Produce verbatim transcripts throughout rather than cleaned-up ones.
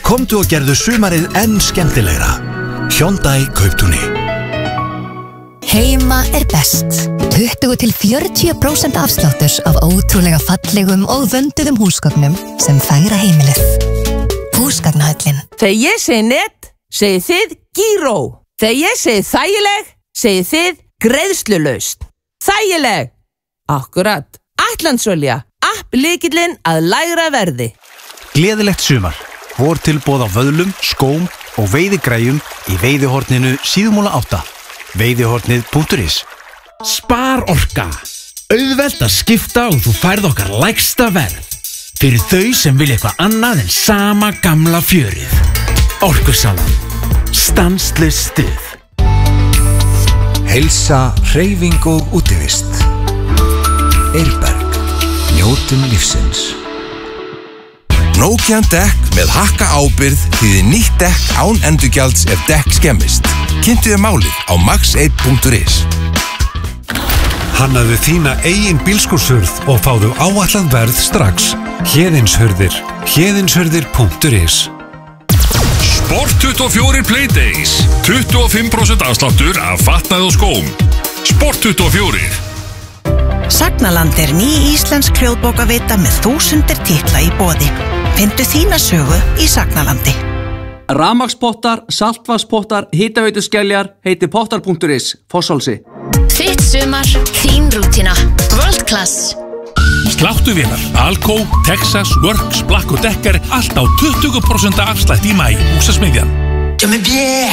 Komdu og gerðu sumarið enn skemmtilegra. Hyundai Kauptúni. Heima er best. tuttugu til fjörutíu prósent afsláttur af ótrúlega fallegum og vönduðum húsgögnum sem fegra heimilið. Húsgagnahöllin. Þegar ég segi net, segi þið Gíró. Þegar ég segi þægileg, segi þið greiðslulaust. Þægileg. Akkurat. Ætlandsolja. App lykillinn að lægra verði. Gleðilegt sumar. Vortilboð á vöðlum, skóm og veiðigræjum í veiðihorninu síðumúla átta. veiðihornið punktur is. Spar orka. Auðvelt að skipta og þú færð okkar lægsta verð. Fyrir þau sem vilja eitthvað annað en sama gamla fjörið. Orkusalan. Stanslaust stuð. Heilsa, hreyfing og útivist. Eirberg. Njótum lífsins. Nokian dekk með hakka ábyrgð þýðir nýtt dekk án endurgjalds ef dekk skemmist. Kynntu þér málið á max eitt punktur is. Hannaðu þína eigin bílskúrshurð og fáðu áætlað verð strax. Héðinshurðir. Héðinshurðir punktur is. Sport tuttugu og fjögur Playdays. tuttugu og fimm prósent afsláttur af fatnaði og skóm. Sport tuttugu og fjögur. Sagnaland er ný íslensk hljóðbókavita með þúsundir titla í boði. Findu þína sögu í Sagnalandi. Rafmagnspottar, saltvatnspottar, hitaveituskeljar heiti pottar punktur is, Fossálsi. Þitt sumar, þín rútína. World Class. Sláttuvélar, Alco, Texas, Works, Black og Decker, allt á tuttugu prósent afslætt í maí, Húsasmiðjan. Gjör mig bjö,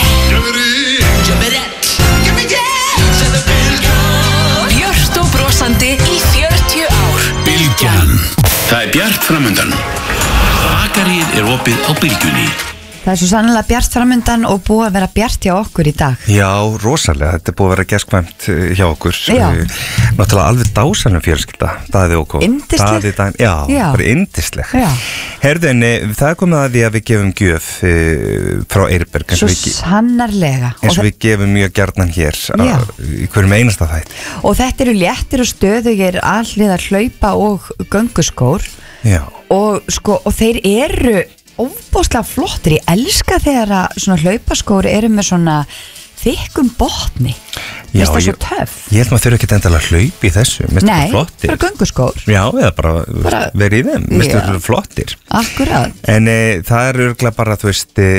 gjör mig rétt, gjör mig yeah, setja Bylgjan. Björt og brosandi í fjörutíu ár. Bylgjan. Það er bjart framundan. Bakaríið er opið á Bylgjunni. Það er svo sannlega bjart framundan og búið að vera bjart hjá okkur í dag. Já, rosalega, þetta er búið að vera geskvæmt hjá okkur. Já. Náttúrulega alveg dásanum fjölskylda, Daði og Kó. Yndisleg? Daði, já, já, bara yndisleg. Já. Herðu, en það er komið að því að við gefum gjöf frá Eirberg. Svo sannarlega. Eins og við gefum mjög gjarnan hér á, í hverjum einasta þætt. Og þetta eru léttir og stöðugir alliðar hlaupa og gönguskór. Já. Og sko, og þeir eru ofboðslega flottir. Ég elska þegar að svona hlaupaskóri eru með svona þykkum botni. Já, það er svo ég, töff. ég held maður þurfa ekki endilega að hlaupa í þessu. Nei, bara gönguskór. Já, eða bara, bara verið í þeim. Mér finnst þau flottir. Akkurat. En e, það er örgulega bara, þú veist, e,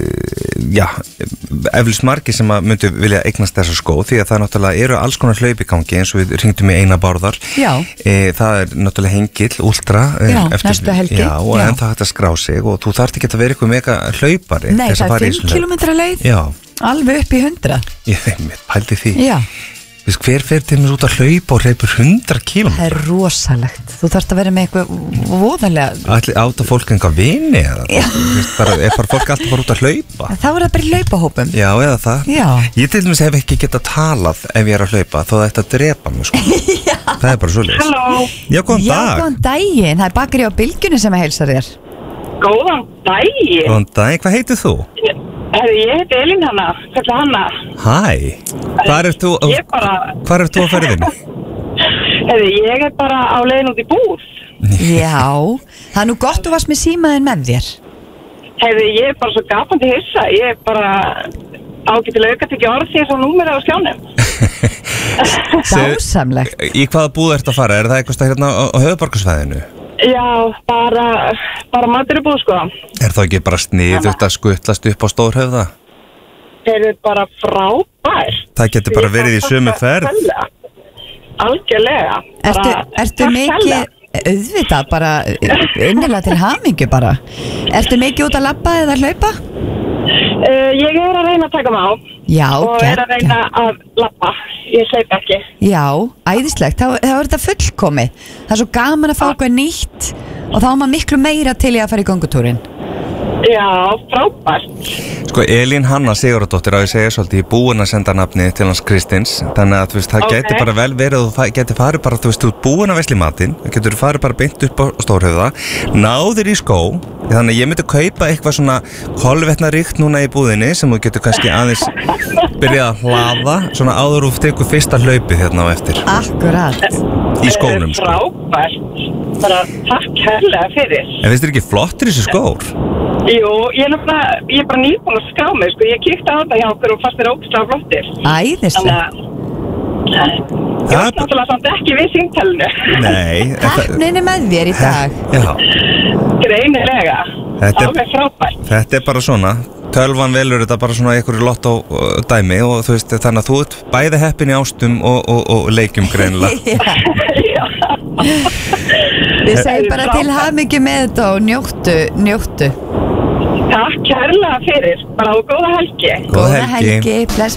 já, eflust margir sem að myndu vilja eignast þessa skó, því að það náttúrulega eru alls konar hlaup í gangi, eins og við hringdum í Einar Bárðar. Já. E, það er náttúrulega hengill, ultra. Já, eftir, næstu helgi. Já, og en það hægt að skrá sig og þú þarft ekki að vera eitthvað mega hlaupari. Nei, það er fimm kílómetra leið. Já. Alveg upp í hundrað. Ég pældi því. Já. Vist, hver fer til mér út að hlaupa og hleypur hundrað kílómetra? Það er rosalegt. Þú þarft að vera með eitthvað voðalega. Ætli áta fólk einhver vini eða? Já. Vist, bara, er bara fólk alltaf bara út að hlaupa? Þá er það bara í hlaupahópum. Já, eða það. Já. Ég til dæmis hef ekki getað talað ef ég er að hlaupa, þó þetta að drepa mig, sko. Já. Það er bara svoleiðis. Halló. Já, góðan Já, dag. góðan daginn. Það er bakari á Bylgjunni sem að heilsa þér. Góðan daginn. Góðan daginn, hvað heitir þú? Herri, ég heiti Elín Hanna, kalla Hanna. Hæ, hvað er þú, Ég bara... hvað er þú á ferðinni? Herri, ég er bara á leiðin út í búð. Já, það er nú gott þú varst með símaðinn með þér. Herri, ég er bara svo gapandi hissa, ég er bara ágætilega auka tekið orð því að númer á skjánum. Dásamlegt. Í hvaða búð ertu að fara? Er það eitthvað hérna á, á höfuðborgarsvæðinu? Já, bara, bara matur í búð, sko. Er það ekki bara sniðugt að skuttlast upp á Stórhöfða? Þeir eru bara frábær. Það getur bara verið í sömu ferð. Algjörlega. Ertu, ertu mikið, auðvitað, bara innilega til hamingju bara. Ertu mikið út að labba eða hlaupa? Uh, ég er að reyna að taka mig á. Já, og geggjað. er að reyna að labba. Ég hlaup ekki. Já, æðislegt, þá, þá er þetta fullkomið. Það er svo gaman að fá eitthvað nýtt og þá er maður miklu meira til í að fara í göngutúrin. Já, frábært. Sko, Elín Hanna Sigurðardóttir á ég segja svolítið, ég er búin að senda nafni til hans Kristins, þannig að þú veist, það Okay. geti bara vel verið og það geti farið bara, þú veist, þú ert búin að vesla í matinn, það getur farið bara beint upp á Stórhöfða, náðir í skó, þannig að ég myndi kaupa eitthvað svona kolvetnaríkt núna í búðinni sem þú getur kannski aðeins byrjað að hlaða, svona áður og tekur fyrsta hlaupið hérna á eftir. Akkurat. Í skónum, sko. Frábært. Bara takk kærlega fyrir. En finnst þér ekki flottir þessi skór? Jú, ég er náttúrulega, ég er bara nýbúin að skrá mig, sko, ég kíkti á þetta hjá okkur og fannst þér ógeðslega flottir. Æðislegt. Þannig að, ég var náttúrulega samt ekki við símtælinu. Nei. Heppnin er með þér í dag. Já. Greinilega, Þetta er- alveg frábært. Þetta er bara svona, tölvan velur þetta bara svona einhverju lottó uh, dæmi og þú veist þannig að þú ert bæði heppin í ástum og, og, og leikjum greinilega. Við segjum bara til hamingju með þetta og njóttu, njóttu. Takk kærlega fyrir, bara á góða helgi. Góða helgi. helgi, bless,